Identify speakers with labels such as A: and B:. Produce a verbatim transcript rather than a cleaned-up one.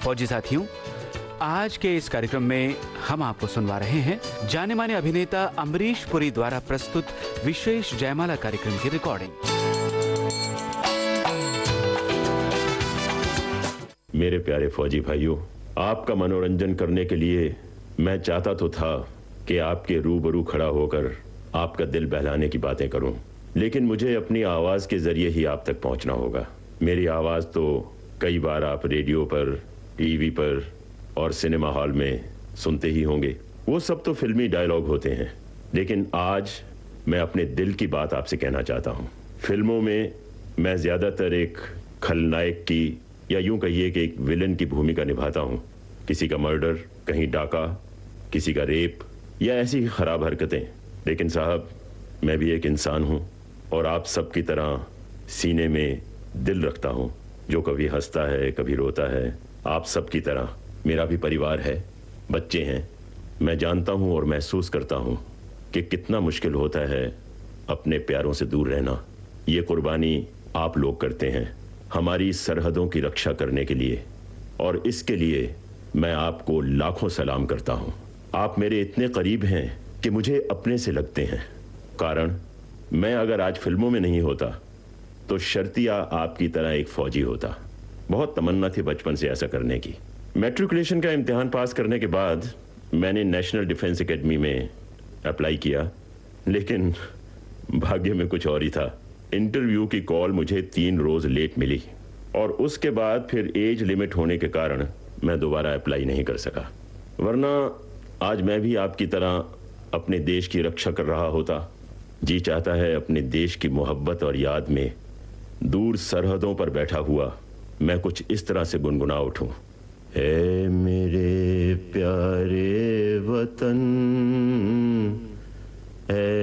A: फौजी साथियों, आज के इस कार्यक्रम में हम आपको सुनवा रहे हैं जाने माने अभिनेता अमरीश पुरी द्वारा प्रस्तुत विशेष जयमाला कार्यक्रम की रिकॉर्डिंग।
B: मेरे प्यारे फौजी भाइयों, आपका मनोरंजन करने के लिए मैं चाहता तो था कि आपके रूबरू खड़ा होकर आपका दिल बहलाने की बातें करूं, लेकिन मुझे अपनी आवाज के जरिए ही आप तक पहुंचना होगा। मेरी आवाज तो कई बार आप रेडियो पर, टीवी पर और सिनेमा हॉल में सुनते ही होंगे। वो सब तो फिल्मी डायलॉग होते हैं, लेकिन आज मैं अपने दिल की बात आपसे कहना चाहता हूं। फिल्मों में मैं ज्यादातर एक खलनायक की या यूं कहिए कि एक विलन की भूमिका निभाता हूं। किसी का मर्डर, कहीं डाका, किसी का रेप या ऐसी ही खराब हरकतें। लेकिन साहब, मैं भी एक इंसान हूं और आप सब की तरह सीने में दिल रखता हूं, जो कभी हंसता है, कभी रोता है। आप सब की तरह मेरा भी परिवार है, बच्चे हैं। मैं जानता हूं और महसूस करता हूं कि कितना मुश्किल होता है अपने प्यारों से दूर रहना। ये कुर्बानी आप लोग करते हैं हमारी सरहदों की रक्षा करने के लिए, और इसके लिए मैं आपको लाखों सलाम करता हूं। आप मेरे इतने करीब हैं कि मुझे अपने से लगते हैं। कारण, मैं अगर आज फिल्मों में नहीं होता तो शर्तिया आपकी तरह एक फौजी होता। बहुत तमन्ना थी बचपन से ऐसा करने की। मैट्रिकुलेशन का इम्तिहान पास करने के बाद मैंने नेशनल डिफेंस एकेडमी में अप्लाई किया, लेकिन भाग्य में कुछ और ही था। इंटरव्यू की कॉल मुझे तीन रोज लेट मिली और उसके बाद फिर एज लिमिट होने के कारण मैं दोबारा अप्लाई नहीं कर सका। वरना आज मैं भी आपकी तरह अपने देश की रक्षा कर रहा होता। जी चाहता है अपने देश की मोहब्बत और याद में दूर सरहदों पर बैठा हुआ मैं कुछ इस तरह से गुनगुना उठूं। ऐ मेरे प्यारे वतन, ऐ